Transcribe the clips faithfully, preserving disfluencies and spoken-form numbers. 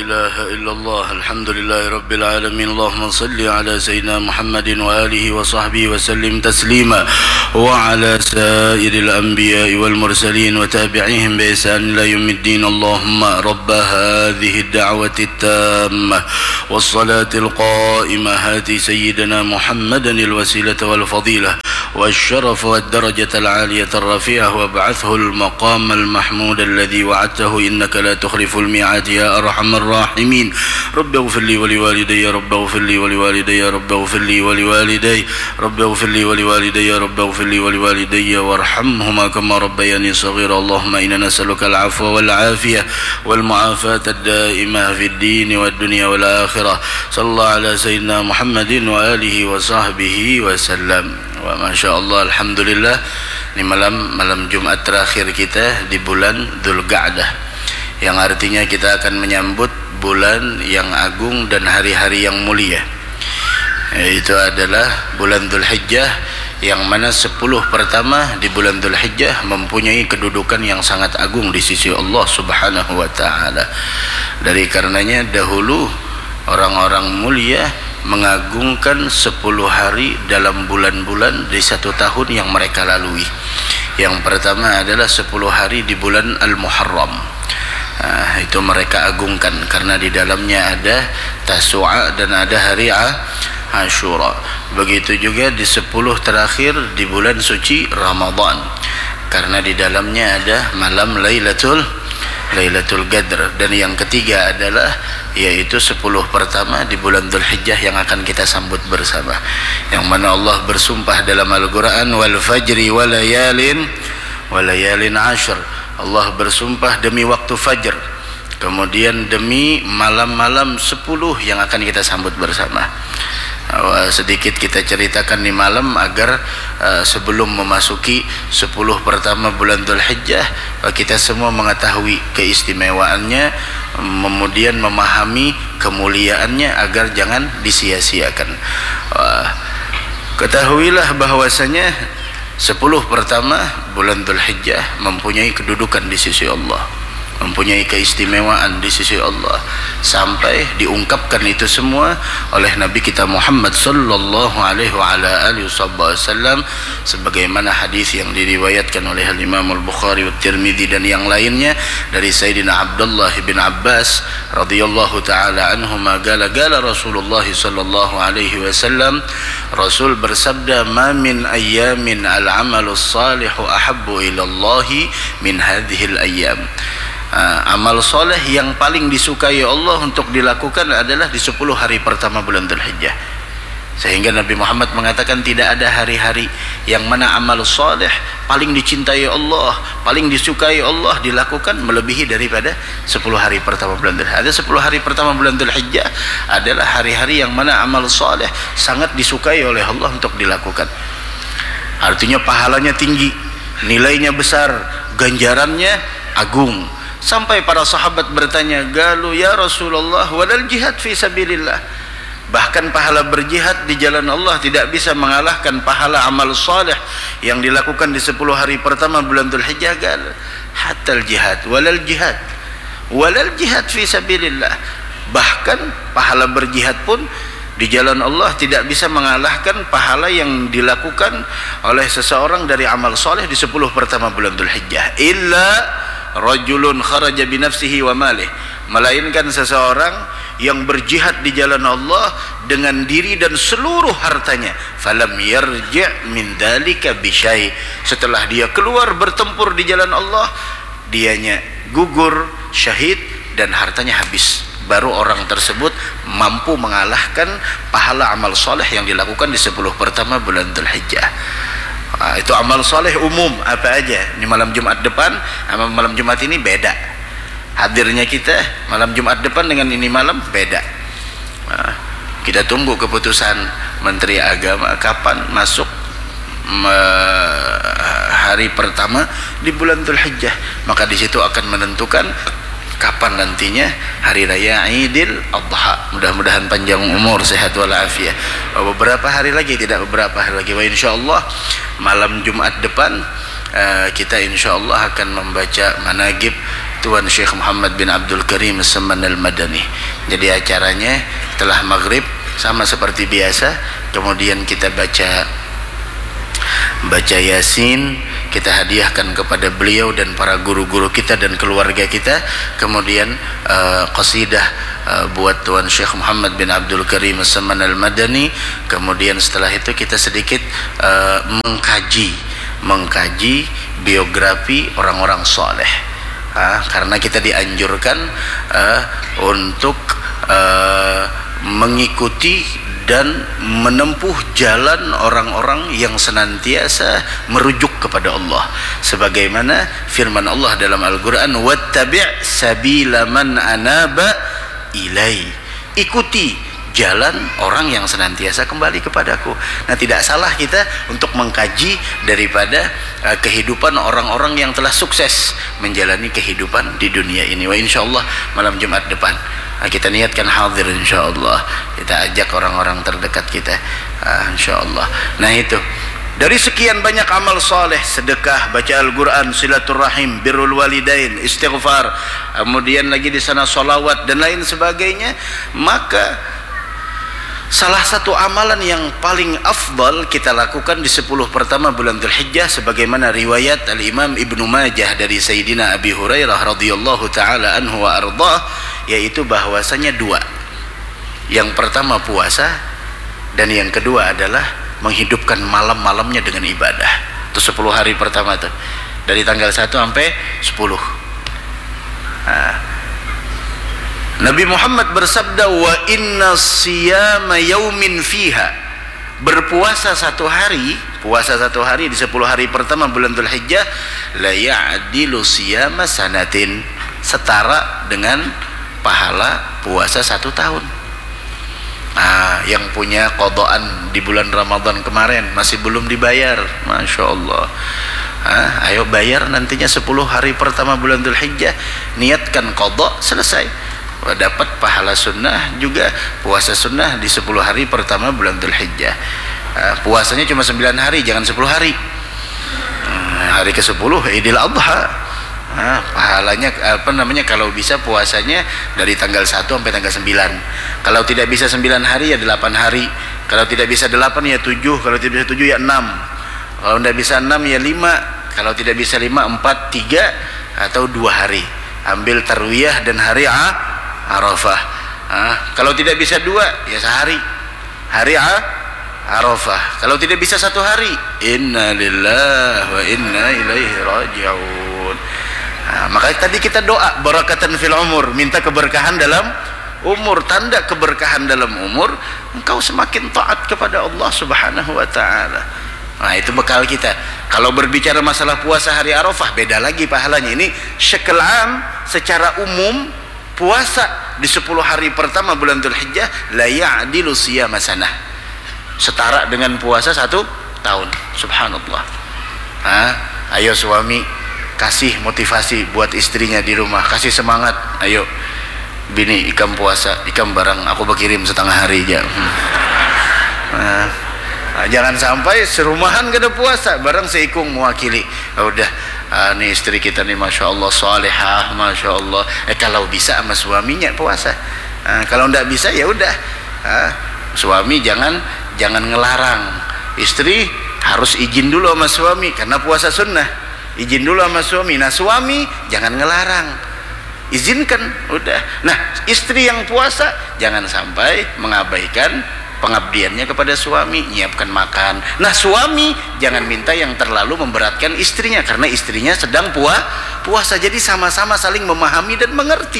إله إلا الله الحمد لله رب العالمين اللهم صل على سيدنا محمد وآله وصحبه وسلم تسليما وعلى سائر الأنبياء والمرسلين وتابعيهم بإحسان إلى يوم الدين اللهم رب هذه الدعوة التامة والصلاة القائمة هاتي سيدنا محمدا الوسيلة والفضيلة والشرف والدرجة العالية الرفيعة وابعثه المقام المحمود الذي وعدته إنك لا تخلف الميعاد يا أرحم الراحمين رب اغفر لي ولوالدي رب اغفر لي ولوالدي رب اغفر لي ولوالدي رب اغفر لي ولوالدي رب اغفر لي ولوالدي وارحمهما كما ربياني صغيرا اللهم إنا نسألك العفو والعافية والمعافاة الدائمة في الدين والدنيا والآخرة صلى الله على سيدنا محمد وآله وصحبه وسلم. Wa Masya Allah, Alhamdulillah, ini malam malam Jumat terakhir kita di bulan Dzulqa'dah, yang artinya kita akan menyambut bulan yang agung dan hari-hari yang mulia. Itu adalah bulan Dzulhijjah, yang mana sepuluh pertama di bulan Dzulhijjah mempunyai kedudukan yang sangat agung di sisi Allah Subhanahu wa taala. Dari karenanya dahulu orang-orang mulia mengagungkan sepuluh hari dalam bulan-bulan di satu tahun yang mereka lalui. Yang pertama adalah sepuluh hari di bulan Al-Muharram. Nah, itu mereka agungkan karena di dalamnya ada Tasu'a dan ada hari Ashura. Begitu juga di sepuluh terakhir di bulan suci Ramadan, karena di dalamnya ada malam Lailatul Lailatul Qadr. Dan yang ketiga adalah yaitu sepuluh pertama di bulan Dzulhijjah yang akan kita sambut bersama, yang mana Allah bersumpah dalam Al-Quran, wal fajri walayalin walayalin ashr. Allah bersumpah demi waktu fajr, kemudian demi malam-malam sepuluh yang akan kita sambut bersama. Sedikit kita ceritakan di malam agar uh, sebelum memasuki sepuluh pertama bulan Dzulhijjah kita semua mengetahui keistimewaannya, kemudian memahami kemuliaannya agar jangan disia-siakan. Uh, ketahuilah bahwasanya sepuluh pertama bulan Dzulhijjah mempunyai kedudukan di sisi Allah, mempunyai keistimewaan di sisi Allah, sampai diungkapkan itu semua oleh Nabi kita Muhammad sallallahu alaihi wa ala alihi wasallam sebagaimana hadis yang diriwayatkan oleh Imam Al-Bukhari wa Tirmidzi dan yang lainnya dari Sayyidina Abdullah bin Abbas radhiyallahu taala anhuma qala qala Rasulullah sallallahu alaihi wasallam, Rasul bersabda, ma min ayyamin al-amalus salihu ahabbu ila Allah min hadhil ayyam. Uh, amal soleh yang paling disukai Allah untuk dilakukan adalah di sepuluh hari pertama bulan Dzulhijjah. Sehingga Nabi Muhammad mengatakan tidak ada hari-hari yang mana amal soleh paling dicintai Allah, paling disukai Allah dilakukan melebihi daripada sepuluh hari pertama bulan Dzulhijjah. Ada sepuluh hari pertama bulan Dzulhijjah adalah hari-hari yang mana amal soleh sangat disukai oleh Allah untuk dilakukan. Artinya pahalanya tinggi, nilainya besar, ganjarannya agung. Sampai para sahabat bertanya, galu ya Rasulullah walal jihad fi sabilillah. Bahkan pahala berjihad di jalan Allah tidak bisa mengalahkan pahala amal saleh yang dilakukan di sepuluh hari pertama bulan Dzulhijjah. Gal hatal jihad walal jihad walal jihad fi sabilillah. Bahkan pahala berjihad pun di jalan Allah tidak bisa mengalahkan pahala yang dilakukan oleh seseorang dari amal saleh di sepuluh pertama bulan Dzulhijjah. Illa rajulun kharaja binafsihi wa malih, melainkan seseorang yang berjihad di jalan Allah dengan diri dan seluruh hartanya, falam yarji' min dzalika bisyai. Setelah dia keluar bertempur di jalan Allah, dianya gugur syahid dan hartanya habis, baru orang tersebut mampu mengalahkan pahala amal soleh yang dilakukan di sepuluh pertama bulan Dzulhijjah. Nah, itu amal soleh umum apa aja. Ini malam Jumat depan sama malam Jumat ini beda. Hadirnya kita malam Jumat depan dengan ini malam beda. Nah, kita tunggu keputusan Menteri Agama kapan masuk me, hari pertama di bulan Dzulhijjah. Maka di situ akan menentukan kapan nantinya hari raya Idul Adha. Mudah-mudahan panjang umur, sehat walafiat. Beberapa hari lagi, tidak beberapa hari lagi. Wa insyaallah malam Jumat depan uh, kita insyaallah akan membaca manaqib Tuan Syekh Muhammad bin Abdul Karim As-Samman Al-Madani. Jadi acaranya setelah maghrib sama seperti biasa, kemudian kita baca baca Yasin, kita hadiahkan kepada beliau dan para guru-guru kita dan keluarga kita. Kemudian uh, qasidah uh, buat Tuan Syekh Muhammad bin Abdul Karim As-Samman Al-Madani. Kemudian setelah itu kita sedikit uh, mengkaji mengkaji biografi orang-orang soleh, uh, karena kita dianjurkan uh, untuk uh, mengikuti dan menempuh jalan orang-orang yang senantiasa merujuk kepada Allah, sebagaimana firman Allah dalam Al-Quran, wattabi' sabila man anaba ilai, ikuti jalan orang yang senantiasa kembali kepadaku. Nah, tidak salah kita untuk mengkaji daripada uh, kehidupan orang-orang yang telah sukses menjalani kehidupan di dunia ini. Wa insyaallah malam Jumat depan uh, kita niatkan hadir insyaallah, kita ajak orang-orang terdekat kita uh, insyaallah. Nah, itu dari sekian banyak amal soleh, sedekah, baca Al-Quran, silaturahim, birrul walidain, istighfar, kemudian lagi di sana solawat dan lain sebagainya, maka salah satu amalan yang paling afdal kita lakukan di sepuluh pertama bulan Dzulhijjah, sebagaimana riwayat Al-Imam Ibnu Majah dari Sayyidina Abi Hurairah radhiyallahu taala anhu wa ardhah, yaitu bahwasanya dua. Yang pertama puasa, dan yang kedua adalah menghidupkan malam-malamnya dengan ibadah. Itu sepuluh hari pertama tuh, dari tanggal satu sampai sepuluh. Nah, Nabi Muhammad bersabda, wa inna siyama yaumin fiha, berpuasa satu hari, puasa satu hari di sepuluh hari pertama bulan Dzulhijjah, la ya'dilu siyama sanatin, setara dengan pahala puasa satu tahun. Nah, yang punya qadaan di bulan Ramadan kemarin masih belum dibayar, Masya Allah, ah, ayo bayar nantinya sepuluh hari pertama bulan Dzulhijjah, niatkan qada, selesai, dapat pahala sunnah juga puasa sunnah di sepuluh hari pertama bulan Dzulhijjah. Uh, puasanya cuma sembilan hari, jangan sepuluh hari. Uh, hari ke sepuluh Idul Adha. Uh, pahalanya apa namanya, kalau bisa puasanya dari tanggal satu sampai tanggal sembilan. Kalau tidak bisa sembilan hari ya delapan hari. Kalau tidak bisa delapan ya tujuh. Kalau tidak bisa tujuh ya enam. Kalau tidak bisa enam ya lima. Kalau tidak bisa lima, empat, tiga atau dua hari. Ambil tarwiyah dan hari A Arafah. Ah, kalau tidak bisa dua ya sehari, hari A Arafah. Kalau tidak bisa satu hari, inna lillahi wa inna ilaihi raji'un. Ah, makanya tadi kita doa barakatan fil umur, minta keberkahan dalam umur. Tanda keberkahan dalam umur, engkau semakin taat kepada Allah Subhanahu wa taala. Nah, itu bekal kita. Kalau berbicara masalah puasa hari Arafah, beda lagi pahalanya. Ini syakal am, secara umum puasa di sepuluh hari pertama bulan Dzulhijjah la ya'dilu siyama sanah, setara dengan puasa satu tahun. Subhanallah. Hah? Ayo suami kasih motivasi buat istrinya di rumah, kasih semangat. Ayo bini, ikam puasa, ikam barang aku berkirim setengah hari aja. Hmm. Nah, nah, jangan sampai serumahan kada puasa, barang seikung mewakili. Oh, udah, ah, nih istri kita nih Masya Allah salihah, Masya Allah. Eh, kalau bisa sama suaminya puasa. Ah, kalau ndak bisa ya udah. Ah, suami jangan jangan ngelarang. Istri harus izin dulu sama suami karena puasa sunnah. Izin dulu sama suami. Nah, suami jangan ngelarang, izinkan, udah. Nah, istri yang puasa jangan sampai mengabaikan pengabdiannya kepada suami, nyiapkan makan. Nah, suami jangan minta yang terlalu memberatkan istrinya karena istrinya sedang puas puasa. Jadi sama-sama saling memahami dan mengerti.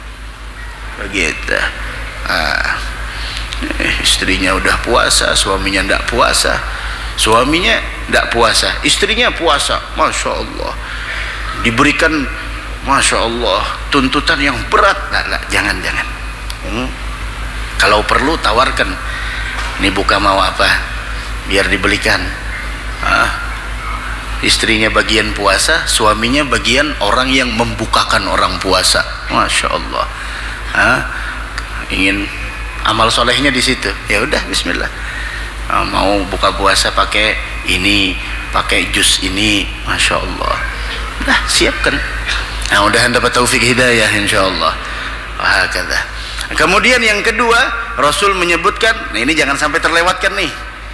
Begitu. Ah, eh, istrinya udah puasa, suaminya ndak puasa. Suaminya ndak puasa, istrinya puasa. Masya Allah. Diberikan Masya Allah tuntutan yang berat. Nah, nah, jangan jangan. Hmm. Kalau perlu tawarkan, ini buka mau apa, biar dibelikan. Ah, istrinya bagian puasa, suaminya bagian orang yang membukakan orang puasa. Masya Allah. Ah, ingin amal solehnya di situ, ya udah Bismillah. Ah, mau buka puasa pakai ini, pakai jus ini, Masya Allah. Dah siapkan. Nah, mudah-mudahan dapat taufik hidayah insyaallah. Wahakadha. Kemudian yang kedua, Rasul menyebutkan, nah ini jangan sampai terlewatkan nih.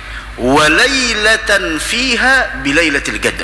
Walailatan fiha bilailatil qadr.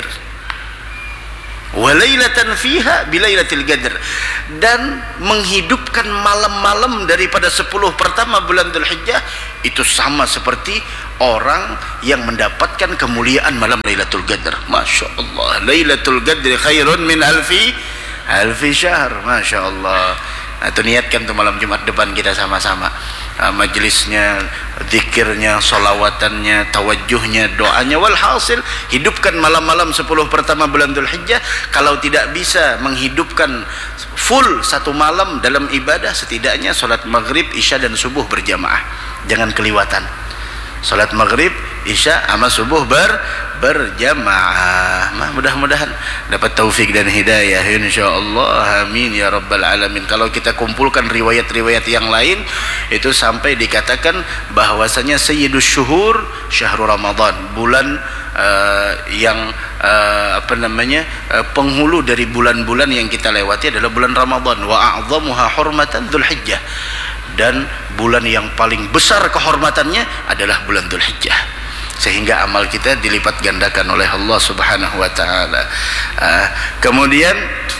Walailatan fiha bilailatil qadr, dan menghidupkan malam-malam daripada sepuluh pertama bulan Dzulhijjah itu sama seperti orang yang mendapatkan kemuliaan malam Lailatul Qadar. Masya Allah, Lailatul Qadri khairun min alfi alfi syahr. Masya Allah. Nah, itu niatkan tuh malam Jumat depan kita sama-sama, nah, majelisnya, zikirnya, solawatannya, tawajjuhnya, doanya. Walhasil hidupkan malam-malam sepuluh pertama bulan Dzulhijjah. Kalau tidak bisa menghidupkan full satu malam dalam ibadah, setidaknya sholat maghrib, isya dan subuh berjamaah, jangan keliwatan. Salat maghrib, isya sama subuh ber berjamaah. Nah, mudah-mudahan dapat taufik dan hidayah insyaallah. Amin ya rabbal alamin. Kalau kita kumpulkan riwayat-riwayat yang lain, itu sampai dikatakan bahwasanya sayyidus syuhur syahrul ramadan, bulan uh, yang uh, apa namanya uh, penghulu dari bulan-bulan yang kita lewati adalah bulan Ramadan. Wa a'dhamuha hurmatan Dzulhijjah, dan bulan yang paling besar kehormatannya adalah bulan Dzulhijjah, sehingga amal kita dilipat gandakan oleh Allah Subhanahu wa taala. Uh, kemudian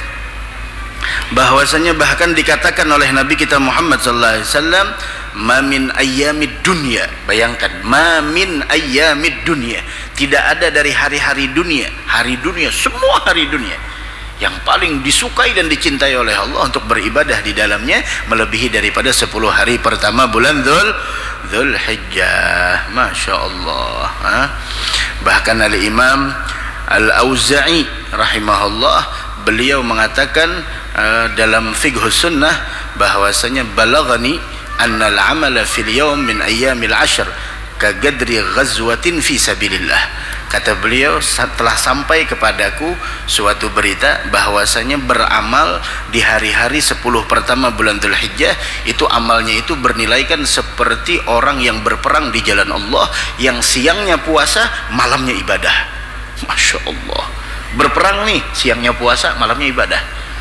bahwasanya bahkan dikatakan oleh Nabi kita Muhammad sallallahu alaihi wasallam, ma min ayyamid dunya, bayangkan, ma min ayyamid dunya, tidak ada dari hari-hari dunia, hari dunia, semua hari dunia yang paling disukai dan dicintai oleh Allah untuk beribadah di dalamnya melebihi daripada sepuluh hari pertama bulan Dzul Dzulhijjah. Masya Allah. Ha? Bahkan al-Imam Al-Auza'i rahimahullah, beliau mengatakan uh, dalam fiqh sunnah bahwasanya balaghani annal amala fil yawm min ayyamil ashr ka gadri ghazwatin fi sabilillah. Kata beliau, telah sampai kepadaku suatu berita bahwasanya beramal di hari-hari sepuluh pertama bulan Dzulhijjah itu amalnya itu bernilaikan seperti orang yang berperang di jalan Allah, yang siangnya puasa, malamnya ibadah. Masya Allah. Berperang nih, siangnya puasa, malamnya ibadah.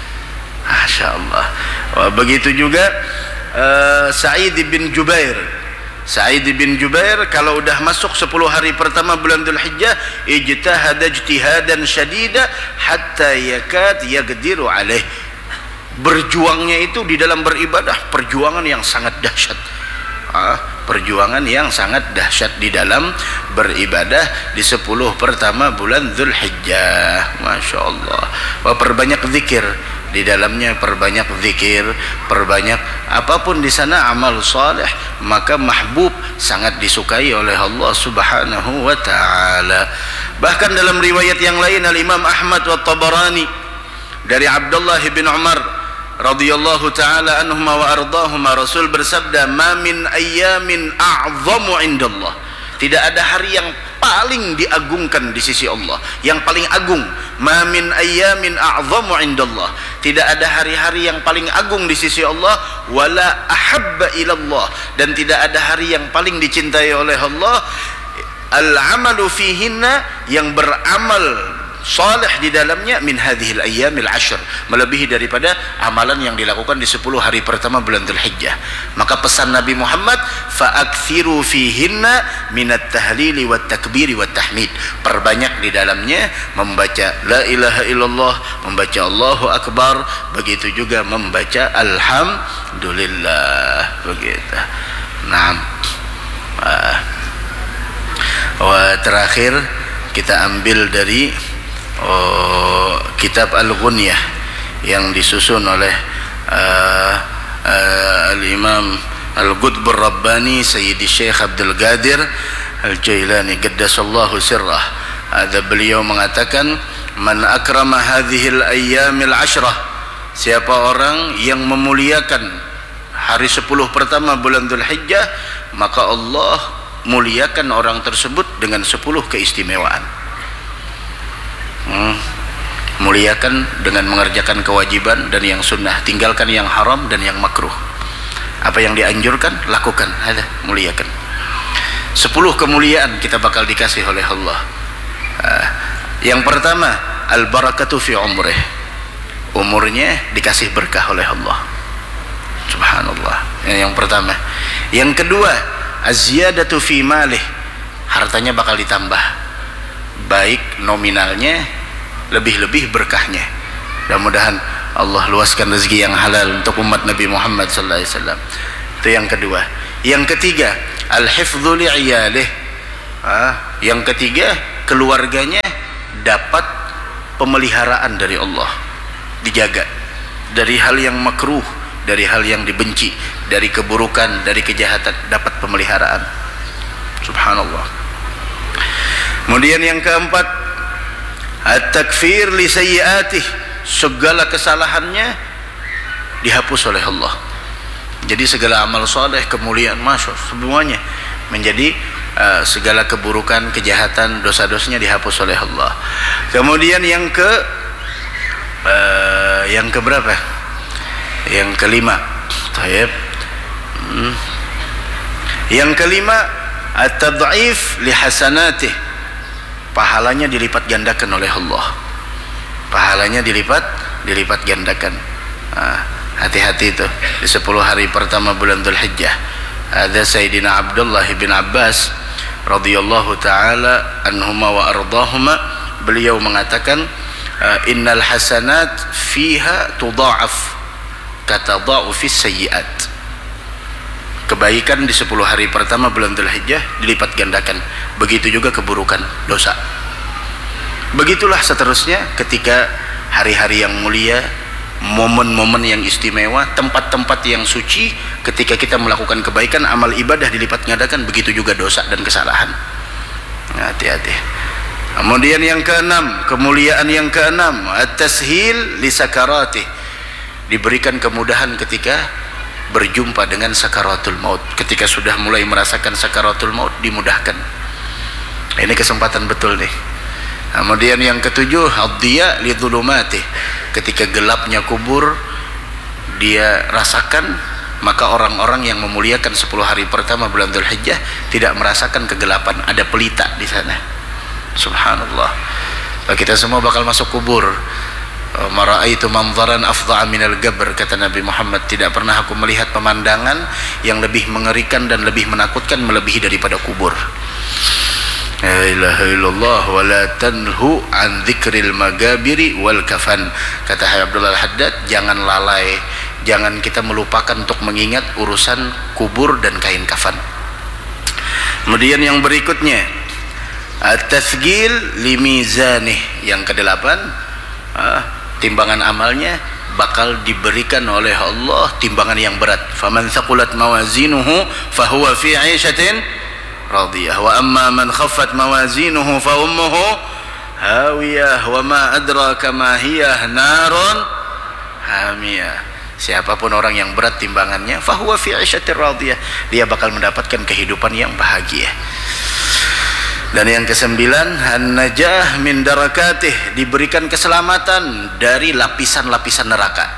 Masya Allah. Wah, begitu juga uh, Sa'id bin Jubair. Sa'id bin Jubair kalau udah masuk sepuluh hari pertama bulan Dzulhijjah, ijtahada ijtihadan syadida hatta yakad yaqdiru alaih. Berjuangnya itu di dalam beribadah, perjuangan yang sangat dahsyat. Ah, perjuangan yang sangat dahsyat di dalam beribadah di sepuluh pertama bulan Dzulhijjah. Masya Allah. Wah, perbanyak zikir di dalamnya, perbanyak zikir, perbanyak apapun di sana amal saleh, maka mahbub, sangat disukai oleh Allah Subhanahu wa taala. Bahkan dalam riwayat yang lain al-Imam Ahmad wa Tabarani dari Abdullah bin Umar radhiyallahu taala anhuma wa ardahuma, Rasul bersabda, "Ma min ayyamin a'zamu indallah." Tidak ada hari yang paling diagungkan di sisi Allah, yang paling agung. Ma min ayyamin a'zamu indallah. Tidak ada hari-hari yang paling agung di sisi Allah, wala ahabba ilallah, dan tidak ada hari yang paling dicintai oleh Allah. Al-amalu fihinna, yang beramal salih di dalamnya, min hadhil ayyamil ashr, melebihi daripada amalan yang dilakukan di sepuluh hari pertama bulan Dzulhijjah. Maka pesan Nabi Muhammad, fa'akthiru fihinna minat tahlili wat takbiri wat tahmid, perbanyak di dalamnya membaca la ilaha illallah, membaca Allahu akbar, begitu juga membaca alhamdulillah. Begitu. Nah, uh, terakhir kita ambil dari Oh, kitab Al-Ghunyah yang disusun oleh uh, uh, Al-Imam Al-Qutbur Rabbani Sayyidi Syekh Abdul Qadir Al-Jailani qaddasallahu sirrah. Ada beliau mengatakan, man akrama hadhil ayyamil ashrah, siapa orang yang memuliakan hari sepuluh pertama bulan Dzulhijjah, maka Allah muliakan orang tersebut dengan sepuluh keistimewaan. Hmm. Muliakan dengan mengerjakan kewajiban dan yang sunnah, tinggalkan yang haram dan yang makruh. Apa yang dianjurkan, lakukan. Ada, muliakan. Sepuluh kemuliaan kita bakal dikasih oleh Allah. uh, Yang pertama, al-barakatu fi umrih, umurnya dikasih berkah oleh Allah. Subhanallah. Yang pertama. Yang kedua, az-ziyadatu fi malih, hartanya bakal ditambah, baik nominalnya, lebih-lebih berkahnya. Mudah-mudahan Allah luaskan rezeki yang halal untuk umat Nabi Muhammad sallallahu alaihi wasallam. Itu yang kedua. Yang ketiga, al-hifdzu li'iyalih. Ah, yang ketiga, keluarganya dapat pemeliharaan dari Allah, dijaga dari hal yang makruh, dari hal yang dibenci, dari keburukan, dari kejahatan, dapat pemeliharaan. Subhanallah. Kemudian yang keempat, at-takfir li sayyi'atih, segala kesalahannya dihapus oleh Allah. Jadi segala amal soleh, kemuliaan, masya Allah, semuanya menjadi uh, segala keburukan, kejahatan, dosa-dosanya dihapus oleh Allah. Kemudian yang ke uh, yang ke berapa? Yang kelima. Taib. Hmm. Yang kelima, at-tad'if li hasanatih, pahalanya dilipat gandakan oleh Allah. Pahalanya dilipat dilipat gandakan. Nah, hati-hati itu di sepuluh hari pertama bulan Dzulhijjah. Ada Sayyidina Abdullah bin Abbas radhiyallahu taala anhuma wa ardahuma, beliau mengatakan, innal hasanat fiha tudha'af katadha'ufis sayyi'at. Kebaikan di sepuluh hari pertama bulan Dzulhijjah dilipat gandakan, begitu juga keburukan, dosa. Begitulah seterusnya ketika hari-hari yang mulia, momen-momen yang istimewa, tempat-tempat yang suci, ketika kita melakukan kebaikan, amal ibadah dilipat gandakan, begitu juga dosa dan kesalahan. Hati-hati. Kemudian yang keenam, kemuliaan yang keenam, at-tashil li sakaratih, diberikan kemudahan ketika berjumpa dengan sakaratul maut. Ketika sudah mulai merasakan sakaratul maut, dimudahkan. Ini kesempatan betul nih. Kemudian yang ketujuh, ad-diya li dhulumatih, ketika gelapnya kubur dia rasakan, maka orang-orang yang memuliakan sepuluh hari pertama bulan Dzulhijjah tidak merasakan kegelapan, ada pelita di sana. Subhanallah. Kita semua bakal masuk kubur. Mara'aitu manzaran afdha'a minal gabr, kata Nabi Muhammad, tidak pernah aku melihat pemandangan yang lebih mengerikan dan lebih menakutkan melebihi daripada kubur. La ilaha illallah wa la tanhu an dzikril magabiri wal kafan, kata Abdullah Al-Haddad, jangan lalai, jangan kita melupakan untuk mengingat urusan kubur dan kain kafan. Kemudian yang berikutnya, at-tasghil li mizanih, yang kedelapan, ah, timbangan amalnya bakal diberikan oleh Allah timbangan yang berat. Faman thaqulat mawazinuhu fahuwa fi 'ishatin radiyah, wa amma man khaffat mawazinuhu fa ummuhu hawiyah, wa ma adraka ma hiya narun hamiyah. Siapapun orang yang berat timbangannya, fahuwa fi 'ishatin radiyah, dia bakal mendapatkan kehidupan yang bahagia. Dan yang kesembilan, an-najah min darakatih, diberikan keselamatan dari lapisan-lapisan neraka.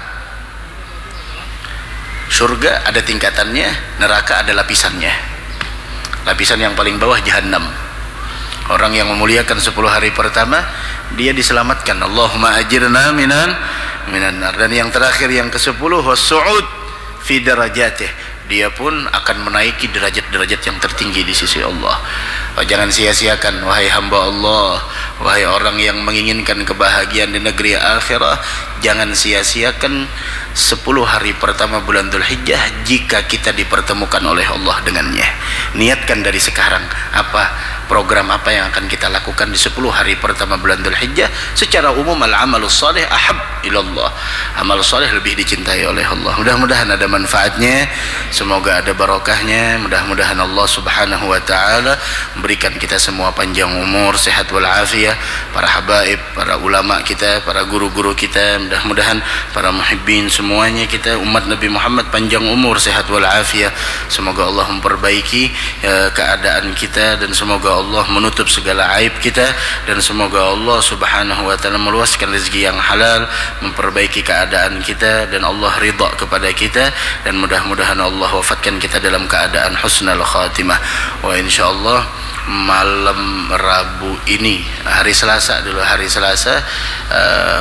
Surga ada tingkatannya, neraka ada lapisannya. Lapisan yang paling bawah jahannam. Orang yang memuliakan sepuluh hari pertama, dia diselamatkan. Allahumma ajirna minan minan nar. Dan yang terakhir, yang kesepuluh, was-su'ud fi darajatih, dia pun akan menaiki derajat-derajat yang tertinggi di sisi Allah. Oh, jangan sia-siakan wahai hamba Allah, wahai orang yang menginginkan kebahagiaan di negeri akhirah, jangan sia-siakan sepuluh hari pertama bulan Dzulhijjah jika kita dipertemukan oleh Allah dengannya. Niatkan dari sekarang, apa program apa yang akan kita lakukan di sepuluh hari pertama bulan Dzulhijjah. Secara umum, al-amalus salih ahab ilallah, amal salih lebih dicintai oleh Allah. Mudah-mudahan ada manfaatnya, semoga ada barokahnya. Mudah-mudahan Allah subhanahu wa ta'ala berikan kita semua panjang umur, sehat walafiat, para habaib, para ulama kita, para guru-guru kita, mudah-mudahan para muhibbin semuanya kita, umat Nabi Muhammad, panjang umur, sehat walafiat. Semoga Allah memperbaiki ya, keadaan kita, dan semoga Allah menutup segala aib kita, dan semoga Allah subhanahu wa ta'ala meluaskan rezeki yang halal, memperbaiki keadaan kita, dan Allah ridha kepada kita, dan mudah-mudahan Allah wafatkan kita dalam keadaan husnul khatimah. Wa insyaallah malam Rabu ini, hari Selasa dulu, hari Selasa uh,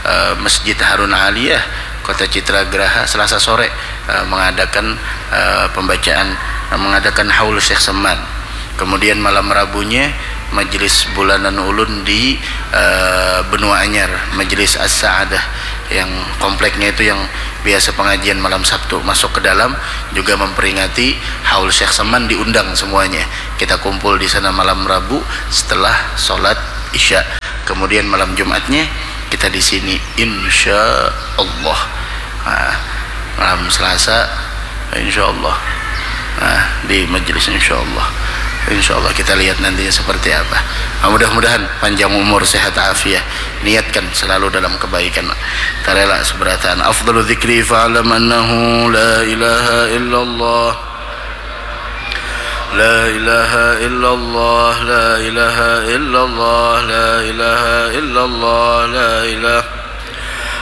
uh, Masjid Harun Aliyah Kota Citragraha Selasa sore uh, mengadakan uh, pembacaan uh, mengadakan haul Syekh Saman. Kemudian malam Rabunya majelis bulanan ulun di uh, Benua Anyar, majelis As-Sa'adah yang kompleknya itu yang biasa pengajian malam Sabtu masuk ke dalam, juga memperingati haul Syekh Saman, diundang semuanya. Kita kumpul di sana malam Rabu setelah sholat Isya. Kemudian malam Jumatnya kita di sini insya Allah. Nah, malam Selasa insya Allah, nah, di majelis insya Allah. Insya Allah kita lihat nantinya seperti apa. Nah, mudah-mudahan panjang umur, sehat afiah, niatkan selalu dalam kebaikan, tak rela seberatan. Afdalu dzikri fa'lam annahu la ilaha illallah, la ilaha illallah, la ilaha illallah, la ilaha illallah, la ilaha